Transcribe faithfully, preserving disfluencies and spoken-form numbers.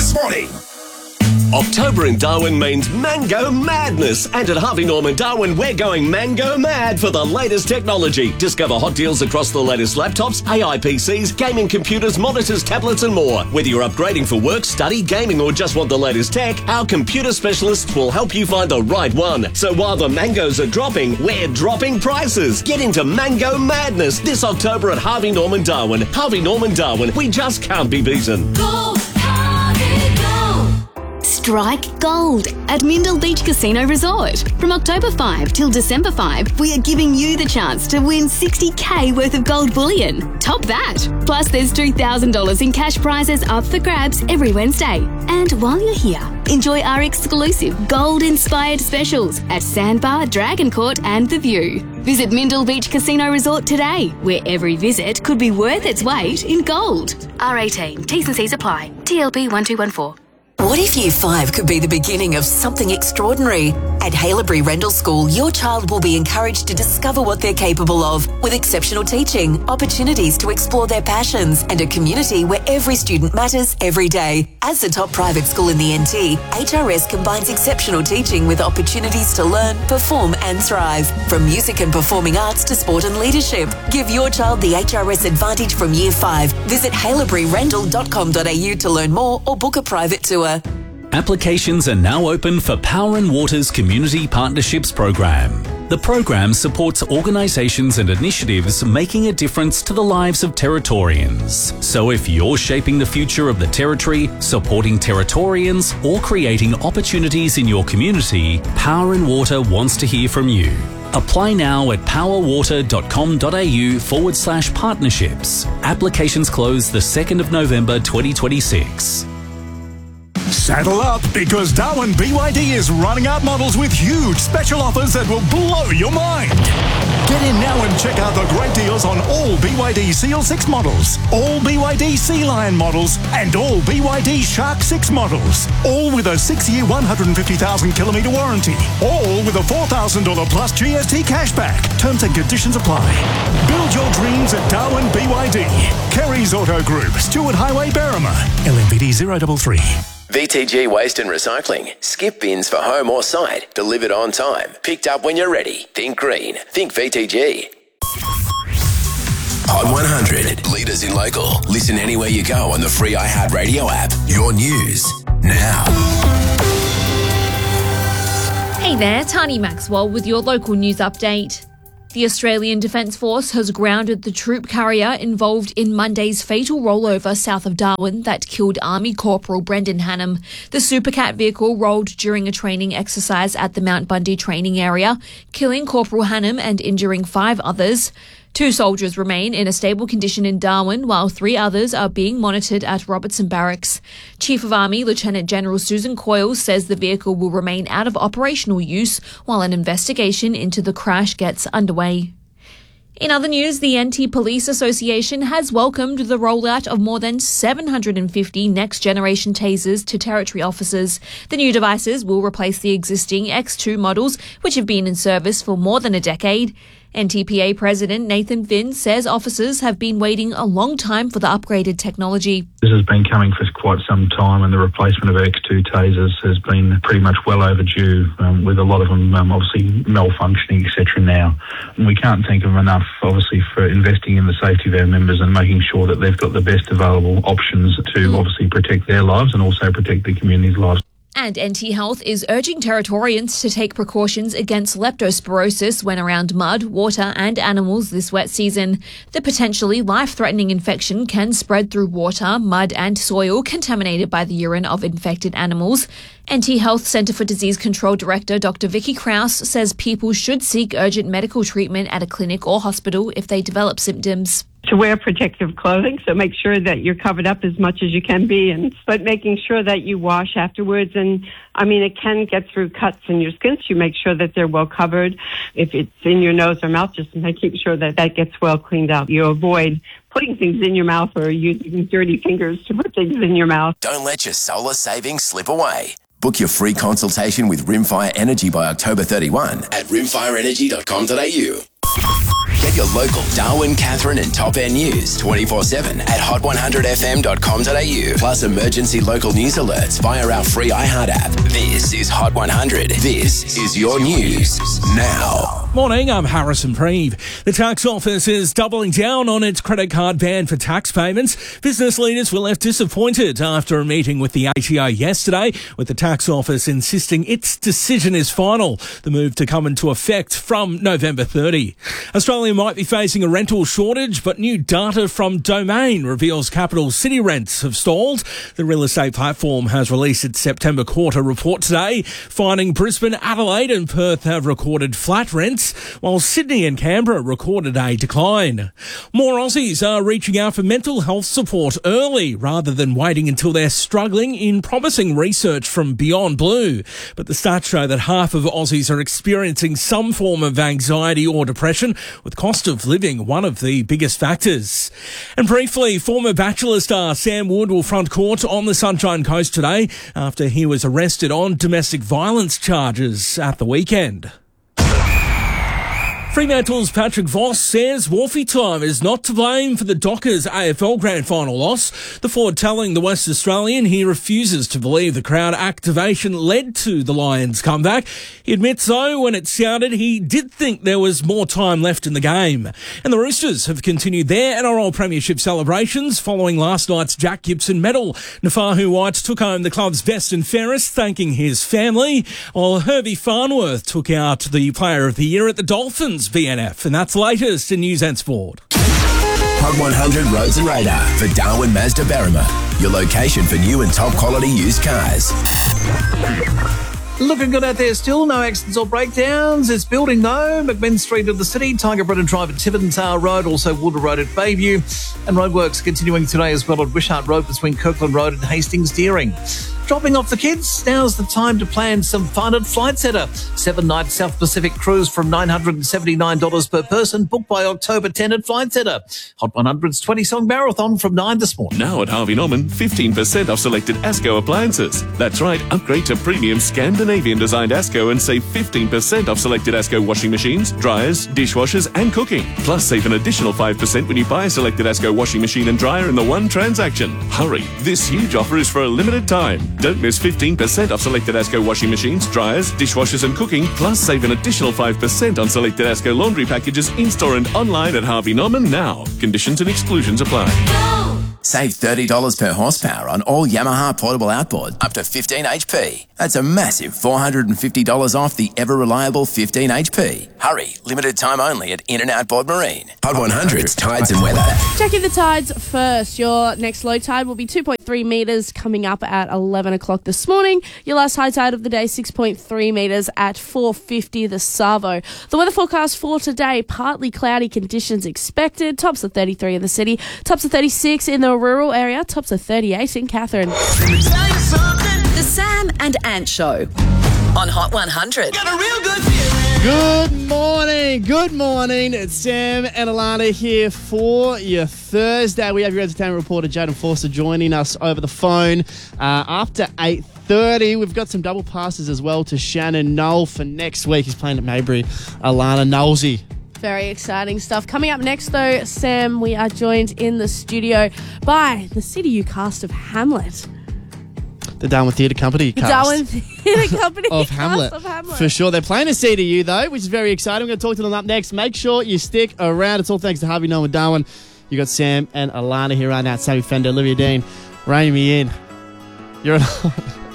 Spotty. October in Darwin means Mango Madness. And at Harvey Norman Darwin, we're going mango mad for the latest technology. Discover hot deals across the latest laptops, A I P Cs, gaming computers, monitors, tablets and more. Whether you're upgrading for work, study, gaming or just want the latest tech, our computer specialists will help you find the right one. So while the mangoes are dropping, we're dropping prices. Get into Mango Madness this October at Harvey Norman Darwin. Harvey Norman Darwin, we just can't be beaten. Go, Harvey, go! Strike gold at Mindil Beach Casino Resort. From October fifth till December fifth, we are giving you the chance to win sixty K worth of gold bullion. Top that! Plus, there's two thousand dollars in cash prizes up for grabs every Wednesday. And while you're here, enjoy our exclusive gold-inspired specials at Sandbar, Dragon Court and The View. Visit Mindil Beach Casino Resort today, where every visit could be worth its weight in gold. R eighteen. T's and C's apply. T L B one two one four. What if Year five could be the beginning of something extraordinary? At Haileybury Rendell School, your child will be encouraged to discover what they're capable of with exceptional teaching, opportunities to explore their passions, and a community where every student matters every day. As the top private school in the N T, H R S combines exceptional teaching with opportunities to learn, perform and thrive. From music and performing arts to sport and leadership. Give your child the H R S advantage from Year five. Visit haileybury rendell dot com dot a u to learn more or book a private tour. Applications are now open for Power and Water's Community Partnerships Program. The program supports organisations and initiatives making a difference to the lives of Territorians. So if you're shaping the future of the Territory, supporting Territorians, or creating opportunities in your community, Power and Water wants to hear from you. Apply now at powerwater.com.au forward slash partnerships. Applications close the second of November twenty twenty-six. Saddle up, because Darwin B Y D is running out models with huge special offers that will blow your mind. Get in now and check out the great deals on all B Y D Seal six models, all B Y D Sea Lion models, and all B Y D Shark six models. All with a six-year, one hundred fifty thousand kilometre warranty. All with a four thousand dollars plus G S T cashback. Terms and conditions apply. Build your dreams at Darwin B Y D. Kerry's Auto Group, Stewart Highway, Berrima. L M V D zero three three. V T G Waste and Recycling. Skip bins for home or site. Delivered on time. Picked up when you're ready. Think green. Think V T G. Hot one hundred. Leaders in local. Listen anywhere you go on the free iHeartRadio app. Your news now. Hey there, Tani Maxwell with your local news update. The Australian Defence Force has grounded the troop carrier involved in Monday's fatal rollover south of Darwin that killed Army Corporal Brendan Hannam. The Supercat vehicle rolled during a training exercise at the Mount Bundy training area, killing Corporal Hannam and injuring five others. Two soldiers remain in a stable condition in Darwin, while three others are being monitored at Robertson Barracks. Chief of Army Lieutenant General Susan Coyle says the vehicle will remain out of operational use while an investigation into the crash gets underway. In other news, the N T Police Association has welcomed the rollout of more than seven hundred fifty next-generation tasers to Territory officers. The new devices will replace the existing X two models, which have been in service for more than a decade. N T P A President Nathan Finn says officers have been waiting a long time for the upgraded technology. This has been coming for quite some time, and the replacement of X two tasers has been pretty much well overdue, um, with a lot of them um, obviously malfunctioning, et cetera now. And we can't think of enough, obviously, for investing in the safety of our members and making sure that they've got the best available options to mm. obviously protect their lives and also protect the community's lives. And N T Health is urging Territorians to take precautions against leptospirosis when around mud, water and animals this wet season. The potentially life-threatening infection can spread through water, mud and soil contaminated by the urine of infected animals. N T Health Centre for Disease Control Director Doctor Vicky Krause says people should seek urgent medical treatment at a clinic or hospital if they develop symptoms. To wear protective clothing, so make sure that you're covered up as much as you can be, and but making sure that you wash afterwards. And I mean, it can get through cuts in your skin, so you make sure that they're well covered. If it's in your nose or mouth, just making sure that that gets well cleaned up. You avoid putting things in your mouth or using dirty fingers to put things in your mouth. Don't let your solar savings slip away. Book your free consultation with Rimfire Energy by October thirty-first at rimfire energy dot com dot a u. Get your local Darwin, Catherine and Top End news twenty-four seven at hot one hundred f m dot com dot a u. Plus emergency local news alerts via our free iHeart app. This is Hot one hundred. This is your news now. Morning, I'm Harrison Preeve. The tax office is doubling down on its credit card ban for tax payments. Business leaders were left disappointed after a meeting with the A T O yesterday, with the tax office insisting its decision is final. The move to come into effect from November thirtieth. Australia might be facing a rental shortage, but new data from Domain reveals capital city rents have stalled. The real estate platform has released its September quarter report today, finding Brisbane, Adelaide and Perth have recorded flat rents, while Sydney and Canberra recorded a decline. More Aussies are reaching out for mental health support early rather than waiting until they're struggling, in promising research from Beyond Blue. But the stats show that half of Aussies are experiencing some form of anxiety or depression, with cost of living one of the biggest factors. And briefly, former Bachelor star Sam Wood will front court on the Sunshine Coast today after he was arrested on domestic violence charges at the weekend. Fremantle's Patrick Voss says Wolfie Time is not to blame for the Dockers A F L Grand Final loss. The forward telling the West Australian he refuses to believe the crowd activation led to the Lions' comeback. He admits, though, when it sounded, he did think there was more time left in the game. And the Roosters have continued their N R L Premiership celebrations following last night's Jack Gibson medal. Nafahu White took home the club's best and fairest, thanking his family, while Herbie Farnworth took out the Player of the Year at the Dolphins V N F, and that's latest in News and Sport. Hot one hundred Roads and Radar for Darwin Mazda Berrima, your location for new and top quality used cars. Looking good out there still, no accidents or breakdowns. It's building though. McMinn Street of the city, Tiger Brennan Drive at Tiverton Tower Road, also Woodler Road at Bayview. And roadworks continuing today as well at Wishart Road between Kirkland Road and Hastings Deering. Dropping off the kids, now's the time to plan some fun at Flight Centre. Seven-night South Pacific cruise from nine hundred seventy-nine dollars per person, booked by October tenth at Flight Centre. Hot one hundred's twenty-song marathon from nine this morning. Now at Harvey Norman, fifteen percent off selected ASCO appliances. That's right, upgrade to premium Scandinavian-designed ASCO and save fifteen percent off selected ASCO washing machines, dryers, dishwashers and cooking. Plus, save an additional five percent when you buy a selected ASCO washing machine and dryer in the one transaction. Hurry, this huge offer is for a limited time. Don't miss fifteen percent off selected ASCO washing machines, dryers, dishwashers and cooking. Plus, save an additional five percent on selected ASCO laundry packages in-store and online at Harvey Norman now. Conditions and exclusions apply. Go! Save thirty dollars per horsepower on all Yamaha portable outboard up to fifteen H P. That's a massive four hundred fifty dollars off the ever-reliable fifteen H P. Hurry, limited time only at In and Outboard Marine. Hot one hundred's Tides and Weather. Checking the tides first. Your next low tide will be two point three metres coming up at eleven o'clock this morning. Your last high tide of the day, six point three metres at four fifty the Savo. The weather forecast for today, partly cloudy conditions expected. Tops of thirty-three in the city, tops of thirty-six in the rural area, tops of thirty-eight in Catherine. The Sam and Ant Show on Hot one hundred. Got a real good feeling. Good morning, good morning. It's Sam and Alana here for your Thursday. We have your entertainment reporter Jaden Forster joining us over the phone uh, after eight thirty. We've got some double passes as well to Shannon Knoll for next week. He's playing at Maybury. Alana Knowlesy. Very exciting stuff. Coming up next, though, Sam, we are joined in the studio by the C D U cast of Hamlet. The Darwin Theatre Company The cast. Darwin Theatre Company of, cast Hamlet. of Hamlet. For sure. They're playing a C D U, though, which is very exciting. We're going to talk to them up next. Make sure you stick around. It's all thanks to Harvey Norman Darwin. You got Sam and Alana here right now. Sammy Fender, Olivia Dean, reining me in. You're on